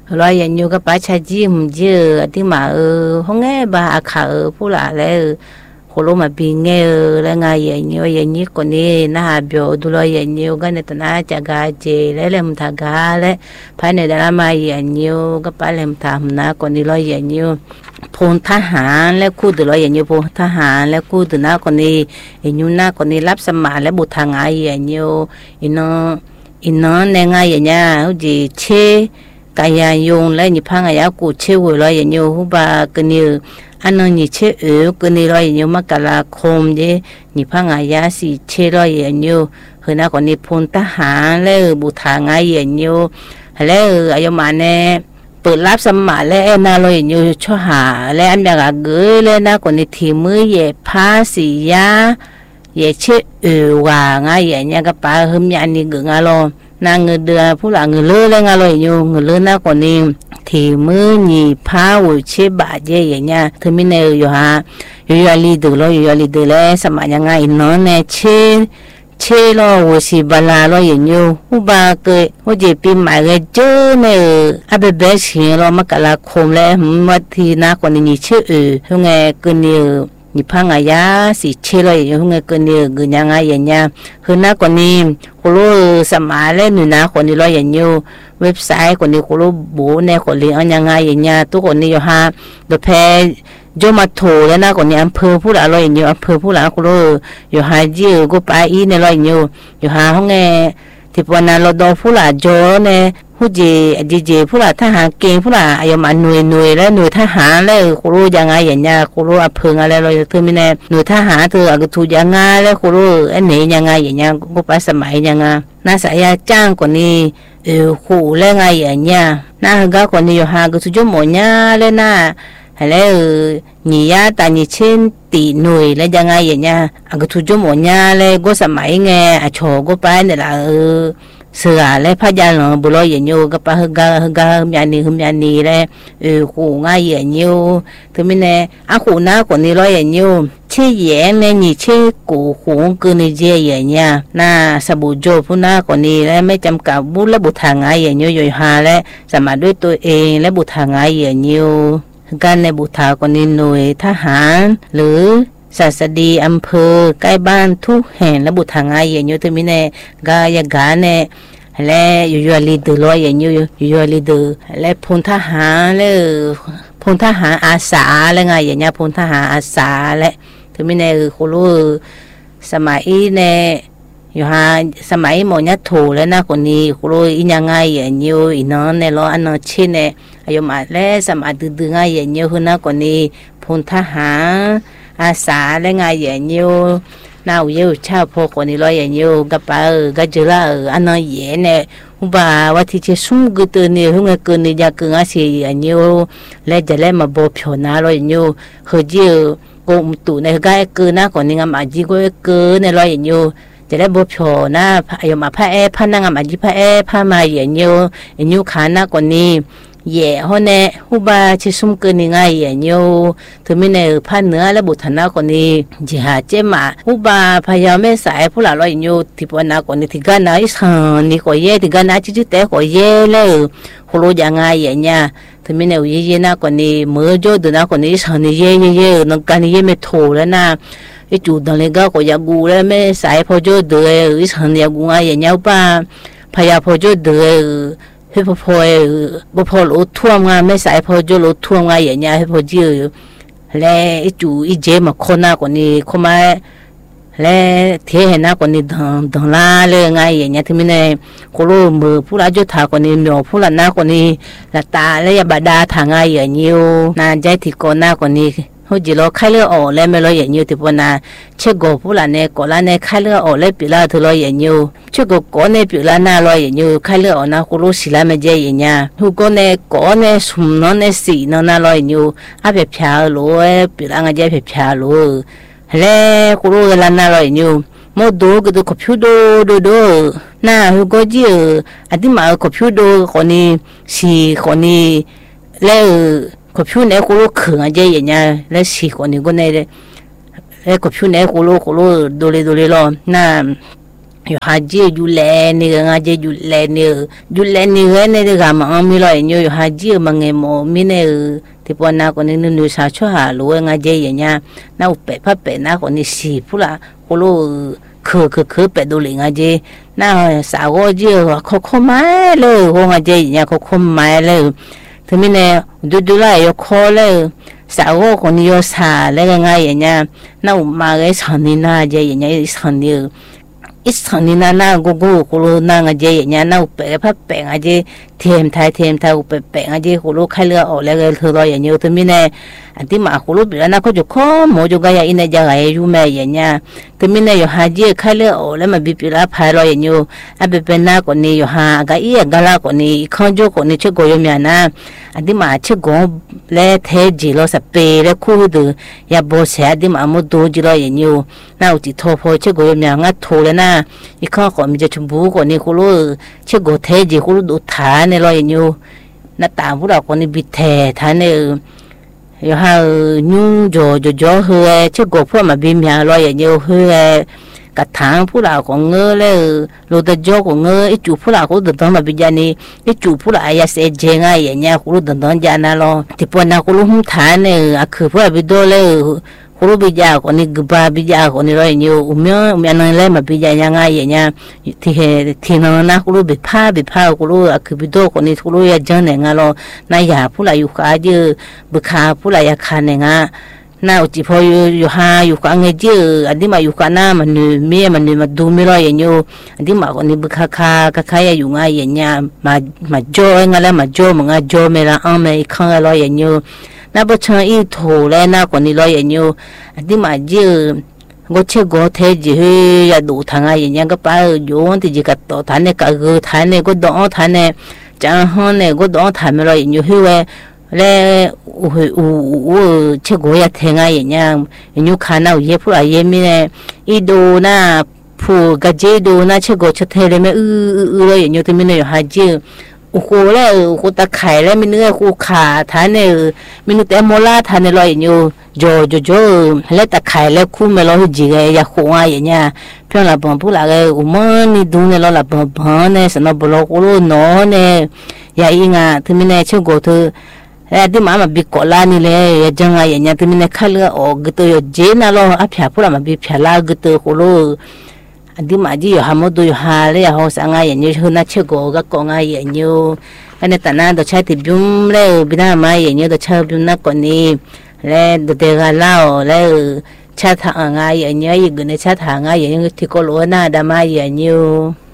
รอยอย่างอยู่กับป้าชาจีมเยอะที่มาห้องแง่บาอาขาผู้หลาแล้วโคโลมาบิงเงแล้วไงอย่างนี้คนนี้น่าเบียวดูรอยอย่างอยู่กันในตนาจากาเจแล้วเล่มทากาและภายในดารามาอย่างอยู่กับป้าเล่มทำนะคนนี้รอยอย่างอยู่พลทหารและคู่ดูรอยอย่างอยู่พลทหารและคู่ดูหน้าคนนี้อย่างอยู่หน้าคนนี้รับสมัครและบุตรทางไงอย่างอยู่อินน้องในไงอย่างเงี้ยเขาจีเชกายยงและนิพังอายากูเชวลอยอย่างอยู่หุบากันนี่อันนั้นนี่เชกันนี่ลอยอย่างอยู่มักกะลาคมเดนิพังอายาสิเชลอยอย่างอยู่เฮน่าคนนี้พลทหารแล้วบุตรทางไงอย่างอยู่แล้วอายมาเน่เปิดรับสมัครและน่าลอยอย่างอยู่ช่วหาและอันแบบเกยและน่าคนนี้ทีมือเย่พาสียาเย่เชว่าไงอย่างเงี้ยก็ป้าเฮิมยันนี่เกงอารมณ์นางเงินเดือผู้หลังเงินเลื่อนแล้วไงเลยอยู่เงินเลื่อนน่าคนนี้ทีมือหนีพาวุเชบาเจอย่างเงี้ยเธอไม่เนยอยู่ฮะอยู่ลีดูแล้วอยู่ลีดูแล้วสมัยยังไงน้องเนี่ยเชลวุสิบลาแล้วอย่างอยู่อุบาเกยว่าจะปีใหม่เลยเจอเนี่ยอาเบเบสิเรามากะลาคมแล้วมาทีน่าคนนี้ชื่อทุกไงกันเนี่ยนิพังอายาสิเชลอยอยู่ไงกันเนี่ยกันยังไงอย่างเงี้ยคือน่าคนนี้คนรู้สมัยแล้วหนูนะคนนี้เราอย่างอยู่เว็บไซต์คนนี้คนรู้บูเนี่ยคนเลี้ยงยังไงอย่างเงี้ยทุกคนนี่อยู่ฮะเดเพจมาโถแล้วนะคนนี้อำเภอผู้หลาเราอย่างอยู่อำเภอผู้หลาคนรู้อยู่หาจีก็ไปอีเนี่ยเราอย่างอยู่หาห้องไงที่ปนันเราโดนผู้หลาโจเนี่ยผู้จีผู้หลาทหารเก่งผู้หลาอายุมาหน่วยแล้วหน่วยทหารแล้วคนรู้ยังไงอย่างเงี้ยคนรู้อำเภออะไรเราเธอไม่แน่หน่วยทหารเธออาจจะถูกยังไงแล้วคนรู้อันไหนยังไงอย่างเงี้ยก็ไปสมัยยังไงน่าสายจ้างคนนี้ขู่แล้วไงอย่างเงี้ยน่าก็คนนี้อยู่หาก็สุดยอดหมดเนี่ยแล้วน่าแล้วนี่ยาตานี่เช่นตีหน่วยแล้วยังไงอย่างเงี้ยอาก็สุดยอดหมดเนี่ยแล้วก็สมัยไงโชก็ไปเนี่ยละเสือและพยานหลวงบุรอย่างอยู่ก็ไปฮึกยานีและขู่ง่ายอย่างอยู่ถึงไม่แน่ขู่หน้าคนนี้ร้อยอย่างอยู่เชี่ยแย่เนี่ยนี่เชี่ยกูหูกูนี่เจียอย่างเงี้ยน่าสบู่โจผู้หน้าคนนี้และไม่จำกัดบุและบุทางง่ายอย่างอยู่หาและสามารถด้วยตัวเองและบุทางง่ายอย่างอยู่การในบุทาคนนี้หน่วยทหารหรือศาสดีอำเภอใกล้บ้านทุกแห่งและบุตรทางไงอย่างอยู่ที่มิเนกายกาเนและอยู่ลีเดอร์ลอยอย่างอยู่ลีเดอร์และพลทหารและพลทหารอาสาและไงอย่างเงี้ยพลทหารอาสาและที่มิเนคุรุสมัยเนี่ยอยู่ฮะสมัยหมอเนี่ยถูแล้วนะคนนี้คุรุอียังไงอย่างอยู่อีน้องเนี่ยรออันนั้นเช่นเนี่ยอายุมาแล้วสมัยดื้อๆไงอย่างอยู่คือนะคนนี้พลทหารอาสาและไงอย่างอยู่น่าอยู่ชาวพวกคนนี้ร้อยอย่างอยู่กับป้าก็เจอละอันนั้นเย่เนี่ยอุบาว่าที่จะสุ่มกุตัวนี้หุ่นเกินนี่จะเกินอาศัยอย่างอยู่และจะเล่มาบอกผิวหน้าร้อยอย่างอยู่เขาเจอกูมตุในก็เกินนะคนนี้งามอาจีก็เกินในร้อยอย่างอยู่จะได้บอกผิวหน้าอายุมาพระพันนางามอาจีพระพระมาอย่างอยู่ขาหน้าคนนี้เย่ฮอนเน่ฮูบาชิซุมเกินง่ายอย่างอยู่ถึงไม่เนอพันเนื้อและบุตรนาคนนี้จิหาเจมาฮูบาพยายามไม่สายผู้หลาลอยอยู่ที่ปนาคนนี้ที่กันนะอีสันนี่ก็เย่ที่กันนะจิแต่ก็เย่เลยฮูโลยังไงอย่างเงี้ยถึงไม่เนอเย่ๆนะคนนี้เมื่อโจดนะคนนี้สันนี่เย่ๆนังกันเย่ไม่ถูกแล้วนะไอจูดังเลยก็อยากกูแล้วไม่สายพอโจดเลยอีสันอยากกูง่ายอย่างเงี้ยป้าพยายามพอโจดเลยเฮ้ยพอรู้ท่วมงานไม่สายพอจะรู้ท่วมงานอย่างเงี้ยให้พอจื้อและจู่อีเจมาคนหน้าคนนี้คนมาและเที่ยหน้าคนนี้ดังล่าเลยไงอย่างเงี้ยที่ไม่ได้คนรู้มือผู้ร้ายจุดถาคนนี้หนูผู้หลังหน้าคนนี้ละตาและยาบาดาทางไงอย่างนี้นานใจที่คนหน้าคนนี้เขาจีเรา开了哦来没了研究的不难吃过不然呢过来呢开了哦来比了头了研究吃过过呢比了那了研究开了哦那葫芦洗了没接研究如果呢过呢什么呢洗呢那了研究啊别漂路比了俺家别漂路嘞葫芦了那了研究mo doก็ดูคอมพิวเตอร์น่าฮูก็จีอันที่มาคอมพิวเตอร์คนนี้สีคนนี้แล้วคอมพิวเตอร์กูรู้เขื่อนใจอย่างเงี้ยแล้วสีคนนี้ก็ในแล้วคอมพิวเตอร์กูรู้ดูเลยรอน่า yo haji jule ni ngaje jule ni ne de ga ma mi lo nyo yo haji ma nge mo mi ne tipo na ko ni nu sa cho ha lo ngaje ye nya na u pe pa pe na ko ni si pula ko lo khờ pe do le ngaje na sa go ji ko mai le ho ngaje nya ko mai le thì mình nè du lại yo khó le sa go ko ni yo sa le ngaje nya na u ma ge san ni na je nya san ni isthani na go ko na ngaje nya na pe pha pe ngaje thêm thai pe ngaje ko lo khai le o le ge thlo ya nyu to mi ne anti ma ko lo bi na ko jo ko mo jo ga ya ine ja ga yu me ya nya to mi ne yo ha je khai le o le ma bi pi la pha lo ya nyu a be pe na ko ni yo ha ga i ga la ko ni khon jo ko ni che go yo mya na anti ma che go le the ji lo sa pe le khu du ya bo se anti ma mo do ji lo ya nyu na u ti tho pho che go yo mya nga tho le na i kho ko mi je chum bu ko ni ko lo che go the ji ko lo do tha ne lo ya nyu na ta bu ra ko ni bi the tha ne yo ha nyu jo hue che go pho ma bi mya lo ya nyu hue cả tháng phụ lão có ngơ là lô ta cho có ngơ ít chủ phụ lão có được tao mà bây giờ này ít chủ phụ lão ya sẽ chơi ngay ở nhà cũng được tao ra na lo thì bọn nào cũng không thà này à khử phụ bị đôi là cũng bây giờ còn đi gba bây giờ còn đi rồi nhiều umian này lại mà bây giờ nhà ngay ở nhà thì nó cũng bị pha cũng à khử bị đôi còn đi cũng ya chân này ngay lo nay ya phụ lão yêu cả chứ bực khá phụ lão ya khá này ngay na uti pho yo ha yo ka nge je adi ma yo ka na ma nu ma du mi lo ye nyu adi ma ko ni bu kha ya yu nga ye nya ma jo nga la ma jo ma nga jo me la an me kha lo ye nyu na bo chan i tho le na ko ni lo ye nyu adi ma je go che go the ji he ya du tha nga ye nya ga pa yo ti ji ka to tha ne ka go tha ne go do tha ne cha ho ne go do tha me lo ye nyu he we le u che go ya thenga ye nya nyu khana ye phu a ye mi ne I do na phu ga je do na che go che the le me lo ye nyu te mi ne ha je u ko le u ta khai le mi ne ku kha tha ne mi nu te mo la tha ne lo ye nyu jo le ta khai le khu me lo ji ge ya khu a ye nya pyo la bon pu la ge u mo ni du ne lo la bon ne sa no bo lo ko lo no ne ya I nga te mi ne che go thu adi mama bi kola ni le ya janga ya nya tini ne khala o gto yo je na lo a phya pura ma bi phala gto ko lo adi ma ji yo hamodo yo ha le ya ho sa nga ya nyu huna che go ga ko nga ya nyu ane tana do cha ti byum le bina ma ya nyu do cha byum na ko ni le do de ga la o le cha tha nga ya nyu yi gne cha tha nga ya nyu ti ko lo na da ma ya nyu